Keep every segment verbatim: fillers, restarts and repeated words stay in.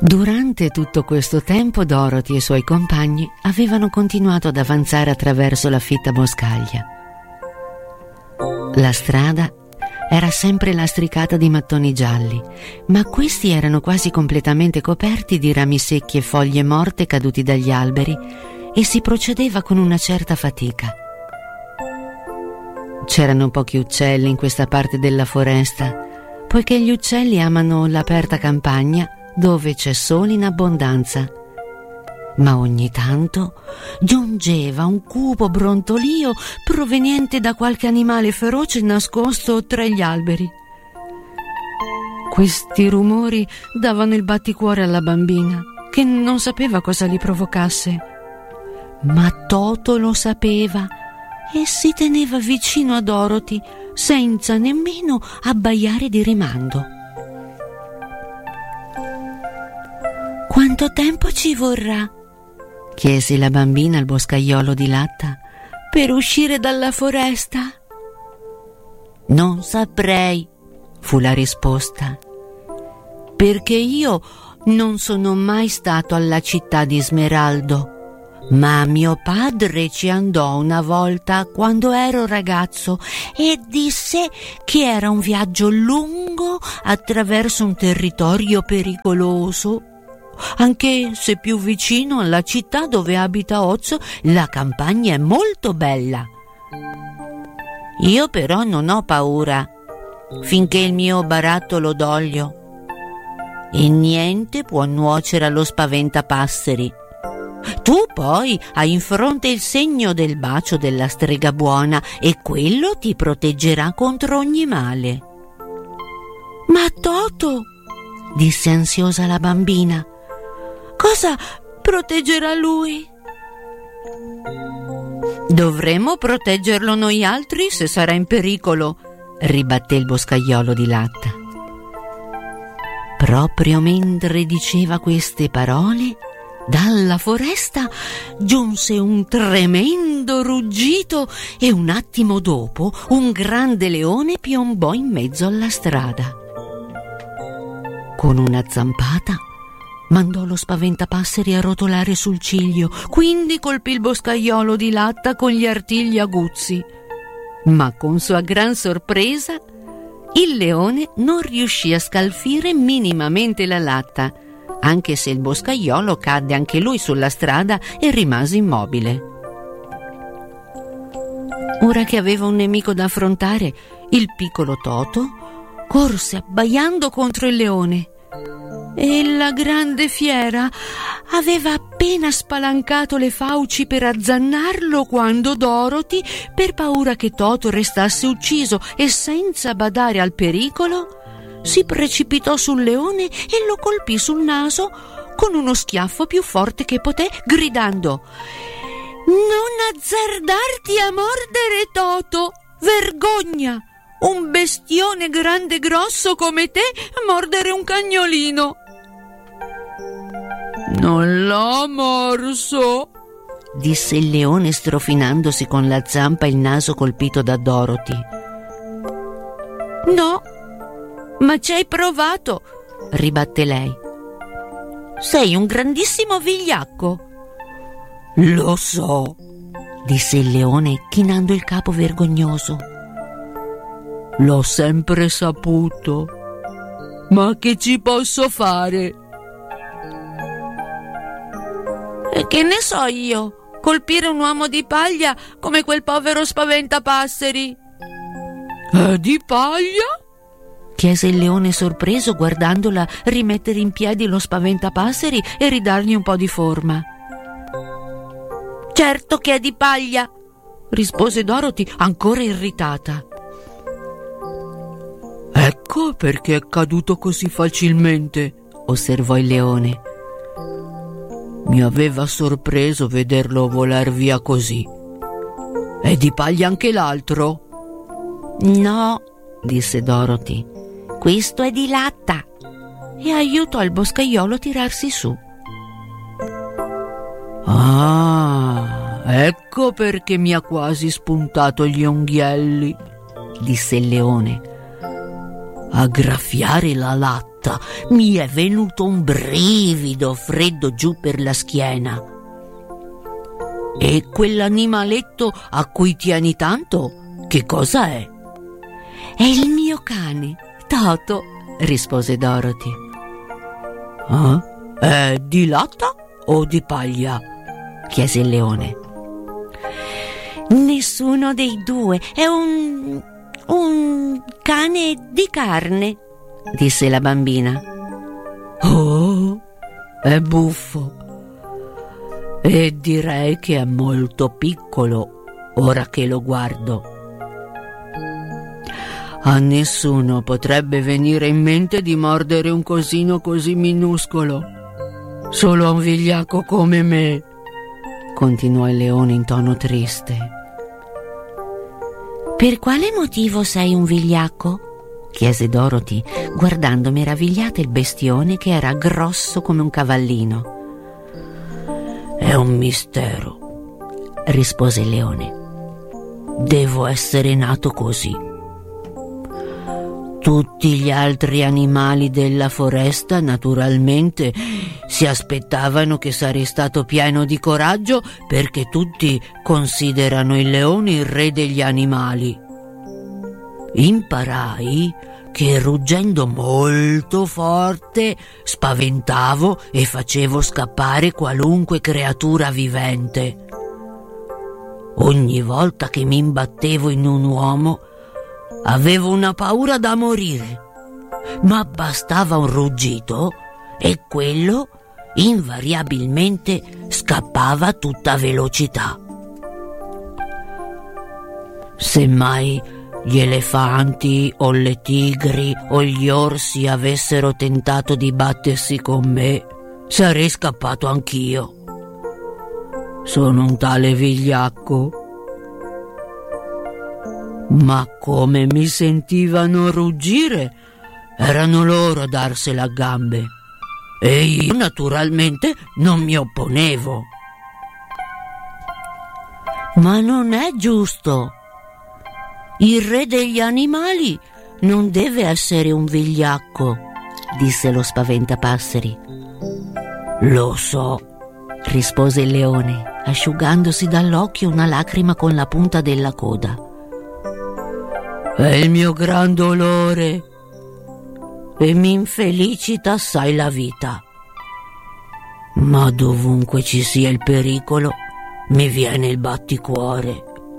Durante tutto questo tempo Dorothy e i suoi compagni avevano continuato ad avanzare attraverso la fitta boscaglia. La strada era sempre lastricata di mattoni gialli, ma questi erano quasi completamente coperti di rami secchi e foglie morte caduti dagli alberi, e si procedeva con una certa fatica. C'erano pochi uccelli in questa parte della foresta, poiché gli uccelli amano l'aperta campagna dove c'è sole in abbondanza. Ma ogni tanto giungeva un cupo brontolio proveniente da qualche animale feroce nascosto tra gli alberi. Questi rumori davano il batticuore alla bambina, che non sapeva cosa li provocasse. Ma Toto lo sapeva e si teneva vicino a Dorothy senza nemmeno abbaiare di rimando. «Quanto tempo ci vorrà?» chiese la bambina al boscaiolo di latta, «per uscire dalla foresta?» «Non saprei», fu la risposta, «perché io non sono mai stato alla città di Smeraldo, ma mio padre ci andò una volta quando ero ragazzo e disse che era un viaggio lungo attraverso un territorio pericoloso. Anche se più vicino alla città dove abita Oz, la campagna è molto bella. Io però non ho paura, finché il mio barattolo d'olio, e niente può nuocere allo spaventapasseri. Tu poi hai in fronte il segno del bacio della strega buona, e quello ti proteggerà contro ogni male». «Ma Toto», disse ansiosa la bambina, «cosa proteggerà lui?» «Dovremmo proteggerlo noi altri se sarà in pericolo», ribatté il boscaiolo di latta. Proprio mentre diceva queste parole, dalla foresta giunse un tremendo ruggito e un attimo dopo un grande leone piombò in mezzo alla strada. Con una zampata mandò lo spaventapasseri a rotolare sul ciglio, quindi colpì il boscaiolo di latta con gli artigli aguzzi. Ma con sua gran sorpresa il leone non riuscì a scalfire minimamente la latta, anche se il boscaiolo cadde anche lui sulla strada e rimase immobile. Ora che aveva un nemico da affrontare, il piccolo Toto corse abbaiando contro il leone, e la grande fiera aveva appena spalancato le fauci per azzannarlo quando Dorothy, per paura che Toto restasse ucciso e senza badare al pericolo, si precipitò sul leone e lo colpì sul naso con uno schiaffo più forte che poté, gridando: «Non azzardarti a mordere, Toto! Vergogna! Un bestione grande e grosso come te mordere un cagnolino!» «Non l'ho morso», disse il leone strofinandosi con la zampa il naso colpito da Dorothy. «No, ma ci hai provato», ribatté lei. «Sei un grandissimo vigliacco». «Lo so», disse il leone chinando il capo vergognoso. «L'ho sempre saputo, ma che ci posso fare?» «E che ne so io? Colpire un uomo di paglia come quel povero spaventapasseri». «È di paglia?» chiese il leone sorpreso, guardandola rimettere in piedi lo spaventapasseri e ridargli un po' di forma. «Certo che è di paglia», rispose Dorothy ancora irritata. «Ecco perché è caduto così facilmente», osservò il leone. «Mi aveva sorpreso vederlo volar via così. È di paglia anche l'altro?» «No», disse Dorothy, «questo è di latta», e aiutò il boscaiolo a tirarsi su. «Ah, ecco perché mi ha quasi spuntato gli unghielli», disse il leone. «A graffiare la latta volta mi è venuto un brivido freddo giù per la schiena. E quell'animaletto a cui tieni tanto, che cosa è? È il mio cane, Toto, rispose Dorothy. Ah? È di latta o di paglia? Chiese il leone. Nessuno dei due, è un... un cane di carne, disse la bambina. Oh, è buffo. E direi che è molto piccolo, ora che lo guardo. A nessuno potrebbe venire in mente di mordere un cosino così minuscolo. Solo a un vigliacco come me, continuò il leone in tono triste. Per quale motivo sei un vigliacco? Chiese Dorothy, guardando meravigliata il bestione che era grosso come un cavallino. È un mistero, rispose il leone. Devo essere nato così. Tutti gli altri animali della foresta, naturalmente, si aspettavano che sarei stato pieno di coraggio, perché tutti considerano il leone il re degli animali. Imparai che ruggendo molto forte spaventavo e facevo scappare qualunque creatura vivente. Ogni volta che mi imbattevo in un uomo avevo una paura da morire, ma bastava un ruggito e quello invariabilmente scappava a tutta velocità. Semmai gli elefanti o le tigri o gli orsi avessero tentato di battersi con me, sarei scappato anch'io. Sono un tale vigliacco. Ma come mi sentivano ruggire, erano loro a darsela a gambe e io naturalmente non mi opponevo. Ma non è giusto. Il re degli animali non deve essere un vigliacco, disse lo spaventapasseri. Lo so, rispose il leone, asciugandosi dall'occhio una lacrima con la punta della coda. È il mio gran dolore e mi infelicita assai la vita. Ma dovunque ci sia il pericolo, mi viene il batticuore.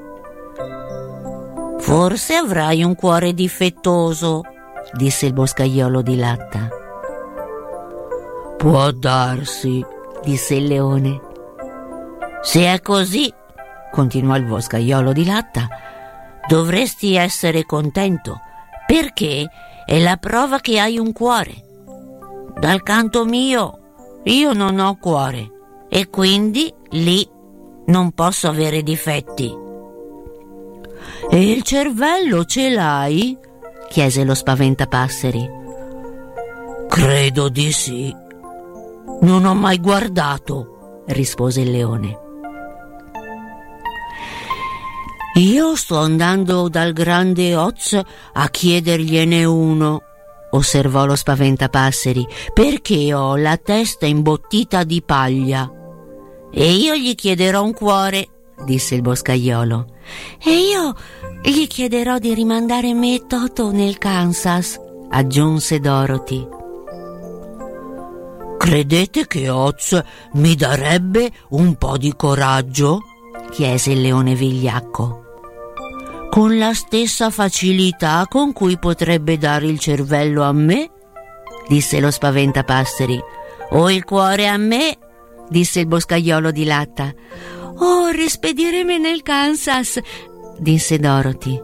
Forse avrai un cuore difettoso, disse il boscaiolo di latta. Può darsi, disse il leone. Se è così, continuò il boscaiolo di latta, dovresti essere contento, perché è la prova che hai un cuore. Dal canto mio, io non ho cuore e quindi lì non posso avere difetti. E il cervello ce l'hai? Chiese lo spaventapasseri. Credo di sì. Non ho mai guardato, rispose il leone. Io sto andando dal grande Oz a chiedergliene uno, osservò lo spaventapasseri, perché ho la testa imbottita di paglia. E io gli chiederò un cuore, disse il boscaiolo. E io gli chiederò di rimandare me e Toto nel Kansas, aggiunse Dorothy. Credete che Oz mi darebbe un po' di coraggio? Chiese il leone vigliacco. Con la stessa facilità con cui potrebbe dare il cervello a me? Disse lo spaventapasseri. O il cuore a me? Disse il boscaiolo di latta. Oh, rispediremi nel Kansas, disse Dorothy.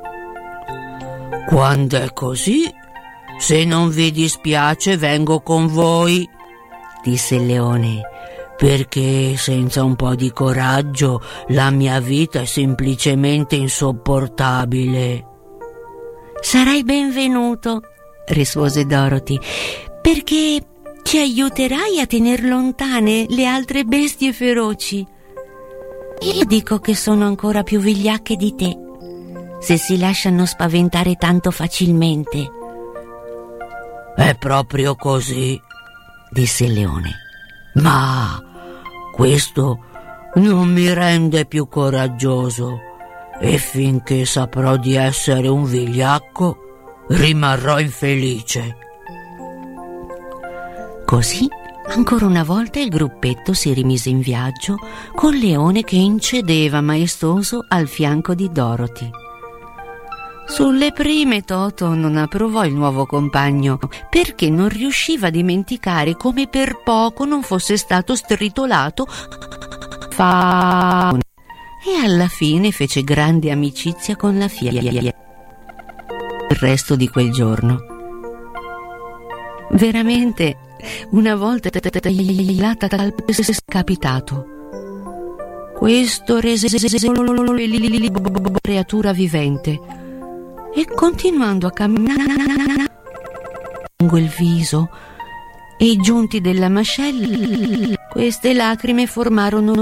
Quando è così, se non vi dispiace vengo con voi, disse il leone, perché senza un po' di coraggio la mia vita è semplicemente insopportabile. Sarai benvenuto, rispose Dorothy, perché ci aiuterai a tener lontane le altre bestie feroci. Io dico che sono ancora più vigliacche di te, se si lasciano spaventare tanto facilmente. È proprio così, disse il leone. Ma questo non mi rende più coraggioso e finché saprò di essere un vigliacco rimarrò infelice. Così, ancora una volta il gruppetto si rimise in viaggio col leone che incedeva maestoso al fianco di Dorothy. Sulle prime Toto non approvò il nuovo compagno perché non riusciva a dimenticare come per poco non fosse stato stritolato fa e alla fine fece grande amicizia con la fiera il resto di quel giorno. Veramente una volta tagliata dal capitato. Questo rese creatura vivente e continuando a camminare lungo il viso e i giunti della mascella, queste lacrime formarono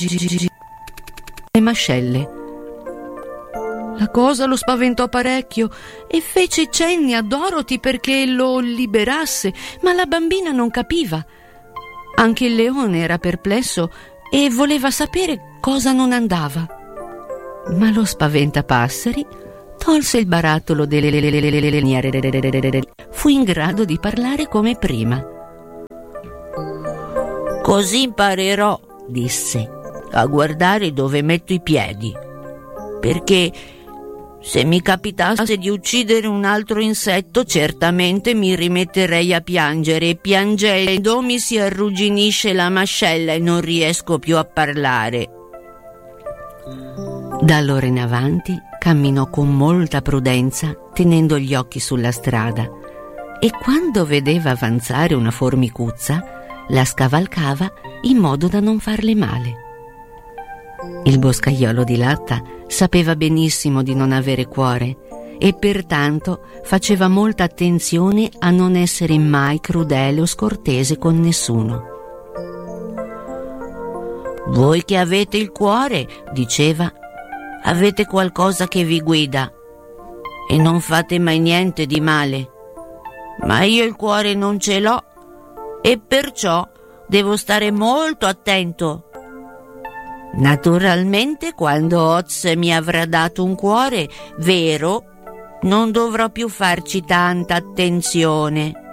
le mascelle. La cosa lo spaventò parecchio e fece cenni a Dorothy perché lo liberasse, ma la bambina non capiva. Anche il leone era perplesso e voleva sapere cosa non andava. Ma lo spaventapasseri tolse il barattolo delle leniere, fu in grado di parlare come prima. Così imparerò, disse, a guardare dove metto i piedi, perché se mi capitasse di uccidere un altro insetto certamente mi rimetterei a piangere e piangendo mi si arrugginisce la mascella e non riesco più a parlare. Da allora in avanti camminò con molta prudenza, tenendo gli occhi sulla strada, e quando vedeva avanzare una formicuzza la scavalcava in modo da non farle male. Il boscaiolo di latta sapeva benissimo di non avere cuore e pertanto faceva molta attenzione a non essere mai crudele o scortese con nessuno. Voi che avete il cuore, diceva, avete qualcosa che vi guida e non fate mai niente di male, ma io il cuore non ce l'ho e perciò devo stare molto attento. Naturalmente, quando Oz mi avrà dato un cuore vero, non dovrò più farci tanta attenzione.